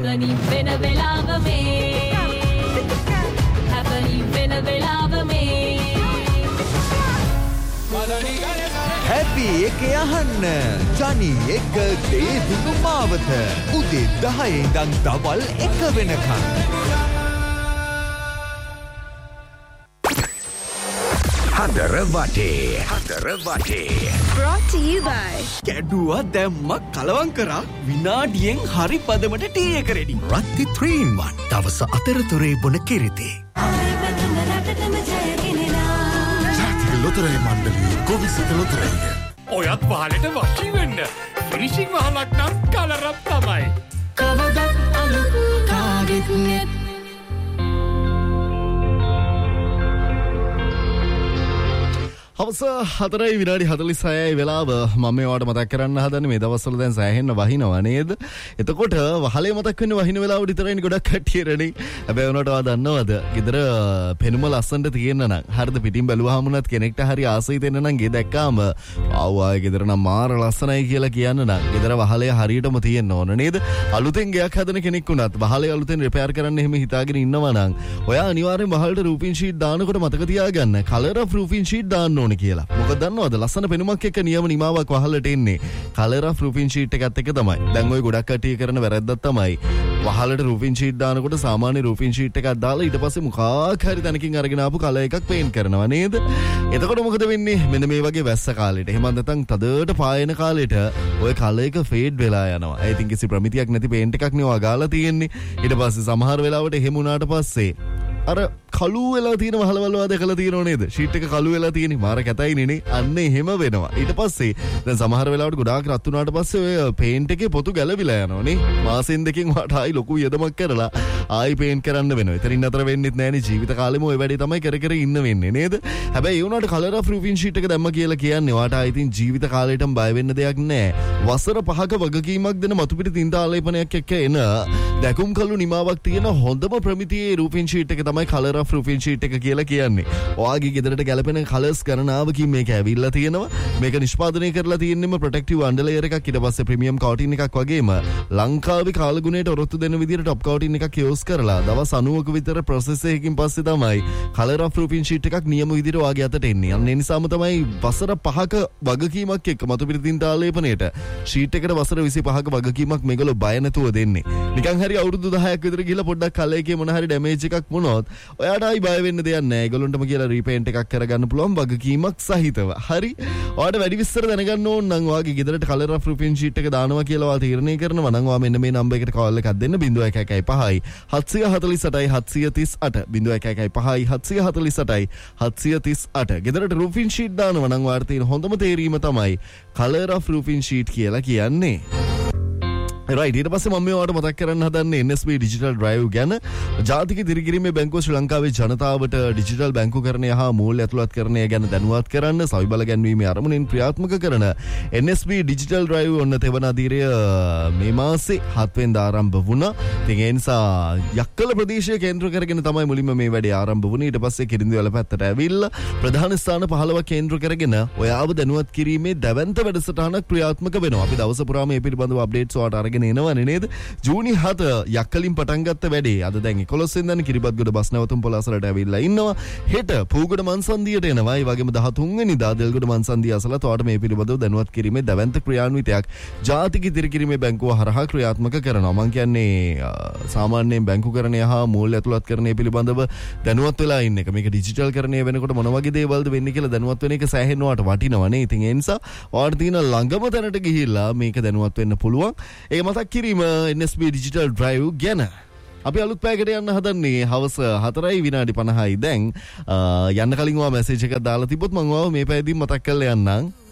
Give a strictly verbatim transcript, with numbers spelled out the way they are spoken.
happening වෙන වෙලාව මේ happening වෙන වෙලාව මේ හැපි එක යහන්න ජනි එක දේදුණු මාවත උදේ දහයේ ඉඳන් දවල් එක වෙනකන් හතර වටේ හතර වටේ brought to you by කැඩුවා දැම්මක් කලවම් කරා විනාඩියෙන් හරි පදමට ටී එක රෙඩි රත්ති three in one දවස අතරතුරේ බොන කිරිතේ ජාතික ලොතරැයි මණ්ඩලයේ ගොවිසක ලොතරැයිය ඔයත් වහලට වශී වෙන්න ෆිනිෂිං වහලක් නම් කලරක් තමයි කවදත් අලුත් කාගෙත් නෙත් හවස හතරයි විනාඩි හතලිස් හයයි වෙලාව මම මේවට මතක් කරන්න හදන්නේ මේ දවස්වල දැන් සෑහෙන්න වහිනවා නේද? එතකොට වහලේ මතක් වෙන්නේ වහින වෙලාවට විතරයිනේ ගොඩක් කට්ටියරනේ. හැබැයි උනට ඔයා දන්නවද? ගෙදර පෙනුම ලස්සනට තියෙන්න නම් හරිද පිටින් බැලුවාම උනත් කෙනෙක්ට හරි ආසයි දෙන්න නම් ගේ දැක්කාම ආව් ආයේ ගෙදර නම් මාර ලස්සනයි කියලා කියන්න නම් ගෙදර වහලේ හරියටම තියෙන්න ඕන නේද? අලුතෙන් ගයක් හදන කෙනෙක් උනත් වහලේ අලුතෙන් රිපෙයාර් කරන්න එහෙම හිතාගෙන ඉන්නවා නම් ඔයා අනිවාර්යෙන් වහලට රූෆින් ෂීට් දානකොට මතක තියාගන්න කලර් ඔෆ් රූෆින් ෂීට් දාන්න කියලා. මොකද දන්නවද ලස්සන පෙනුමක් එක්ක නියම නිමාවක් වහලට එන්නේ කලර් ඔෆ් රූෆින් ෂීට් එකත් එක්ක තමයි. දැන් ওই ගොඩක් කට්ටිය කරන වැරද්දක් තමයි වහලට රූෆින් ෂීට් දානකොට සාමාන්‍ය රූෆින් ෂීට් එකක් දාලා ඊට පස්සේ මොකක් හරි තැනකින් අරගෙන ආපු කලර් එකක් පේන්ට් කරනවා නේද? එතකොට මොකද වෙන්නේ? මෙන්න මේ වගේ වැස්ස කාලෙට එහෙම නැත්නම් තදට පායන කාලෙට ওই කලර් එක ෆේඩ් වෙලා යනවා. I think කිසි ප්‍රමිතියක් නැති පේන්ට් එකක් නේ ඔයා ගාලා තියෙන්නේ. ඊට පස්සේ සමහර වෙලාවට එහෙම වුණාට පස්සේ අර කළු වෙලා තියෙන වහලවල ඔයා දැකලා තියෙනව නේද? ෂීට් එක කළු වෙලා තියෙන්නේ මාර කැතයිනේ නේ. අන්න එහෙම වෙනවා. ඊට පස්සේ දැන් සමහර වෙලාවට ගොඩාක් රත් වුණාට පස්සේ ඔය පේන්ට් එකේ පොතු ගැලවිලා යනවා නේ. මාසෙන් දෙකකින් වාට ආයි ලොකු යදමක් කරලා ආයි පේන්ට් කරන්න වෙනවා. එතනින් අතර වෙන්නෙත් නෑනේ ජීවිත කාලෙම ඔය වැඩේ තමයි කර කර ඉන්න වෙන්නේ නේද? හැබැයි ඒ වුණාට කලර් ඔෆ් රූෆින් ෂීට් එක දැම්ම කියලා කියන්නේ වාට ආයි තින් ජීවිත කාලෙටම බය වෙන්න දෙයක් නෑ. වසර පහක වගකීමක් දෙන මතුපිට තින්ත ආලේපනයක් එක්ක එන දැකුම් කළු නිමාවක් තියෙන හොඳම ප්‍රමිතියේ රූෆින් ෂීට් එක තමයි කලර් ඔෆ් රූෆින් ෂීට් එක කියලා කියන්නේ. ඔයාගේ ගෙදරට ගැලපෙන කලර්ස් ගණනාවකින් මේක ඇවිල්ලා තියෙනවා. මේක නිෂ්පාදනය කරලා තියෙන්නේම ප්‍රොටෙක්ටිව් අන්ඩර්ලේයර් එකක් ඊට පස්සේ ප්‍රීමියම් කවටින් එකක් වගේම ලංකාවේ කාලගුණයට ඔරොත්තු දෙන විදිහට টොප් කවටින් එකක් යූස් කරලා දවස් අනූවක විතර ප්‍රොසෙස් එකකින් පස්සේ තමයි කලර් ඔෆ් රූෆින් ෂීට් එකක් නියම විදිහට ඔයාගේ අතට එන්නේ. අන්න ඒ නිසාම තමයි වසර පහක වගකීමක් එක්ක මතුපිට තින්ත ආලේපනයේට ෂීට් එකට වසර විසිපහක වගකීමක් මේගොල්ලෝ බය නැතුව දෙන්නේ. නිකන් හරි අවුරුදු දහයක් විතර ගිහලා පොඩ්ඩක් කලර් එකේ මොන හරි ඩැමේජ් එකක් වුණොත් ඔයාට ආයි බය වෙන්න දෙයක් නැහැ. ඒගොල්ලන්ටම කියලා රීපේන්ට් එකක් කරගන්න පුළුවන් වගකීමක් සහිතව. හරි. ඔයාට වැඩි විස්තර දැනගන්න ඕන නම් ඔයාගේ ගෙදරට කලර් ඔෆ් රූෆින් ෂීට් එක දානවා කියලා ඔයා තීරණය කරනවා නම් ඔයා මෙන්න මේ නම්බර් එකට කෝල් එකක් දෙන්න zero one one five හත්සිය හතලිස් අටයි හත්සිය තිස් අට zero one one five හත්සිය හතලිස් අටයි හත්සිය තිස් අට. ගෙදරට රූෆින් ෂීට් දානවා නම් ඔයාට තියෙන හොඳම තේරීම තමයි කලර් ඔෆ් රූෆින් ෂීට් කියලා කියන්නේ. right ඊට පස්සේ මම මේවට මතක් කරන්න හදන්නේ N S B digital drive ගැන. ජාතික දිරිගිරීමේ බැංකුව ශ්‍රී ලංකාවේ ජනතාවට ඩිජිටල් බැංකුකරණය හා මූල්‍ය ඇතුළත්කරණය ගැන දැනුවත් කරන්න සවි බල ගැන්වීමේ අරමුණින් ක්‍රියාත්මක කරන N S B digital drive ඔන්න තෙවන අදියරය මේ මාසේ හත් වෙනිදා ආරම්භ වුණා. ඉතින් ඒ නිසා යක්කල ප්‍රදේශය කේන්ද්‍ර කරගෙන තමයි මුලින්ම මේ වැඩේ ආරම්භ වුණේ. ඊට පස්සේ කිරිඳිවැල පැත්තට ඇවිල්ලා ප්‍රධාන ස්ථාන පහළොවක් කේන්ද්‍ර කරගෙන ඔයාව දැනුවත් කිරීමේ දැවැන්ත වැඩසටහනක් ක්‍රියාත්මක වෙනවා. අපි දවස පුරාම මේ පිළිබඳව අප්ඩේට්ස් ඔයාලට අරගෙන එනවනේ නේද? ජූනි හත යක්කලින් පටන් ගත්ත වැඩේ අද දැන් එකොළොස් වෙනිදා කිරිබත්ගොඩ බස් නැවතුම් පොළාසලට ඇවිල්ලා ඉන්නවා. හෙට පූගොඩ මන්සන්දියට එනවා. ඒ වගේම දහතුන් වෙනිදා දෙල්ගොඩ මන්සන්දිය අසලත් ඔයාලට මේ පිළිබඳව දැනුවත් කිරීමේ දැවැන්ත ක්‍රියාන්විතයක් ජාතික ඉදිරිකිරීමේ බැංකුව හරහා ක්‍රියාත්මක කරනවා. මම කියන්නේ සාමාන්‍යයෙන් බැංකුකරණය හා මූල්‍ය ඇතුළත්කරණය පිළිබඳව දැනුවත් වෙලා ඉන්න එක. මේක ඩිජිටල් කරණය වෙනකොට මොන වගේ දේවල්ද වෙන්නේ කියලා දැනුවත් වෙන එක සෑහෙන්න ඔයාලට වටිනවා නේ. ඉතින් ඒ නිසා ඔයාලට තියෙන ළඟම තැනට ගිහිල්ලා මේක දැනුවත් වෙන්න පුළුවන්. ඒක මතක් කිරීම N S B digital drive ගැන. අපි අලුත් පැයකට යන්න හදන්නේ හවස හතරයි විනාඩි පනහයි. දැන් යන්න කලින් ඔයා මැසේජ් එකක් දාලා තිබ්බොත් මම ඔයාව මේ පැයදී මතක් කරලා යන්නම්.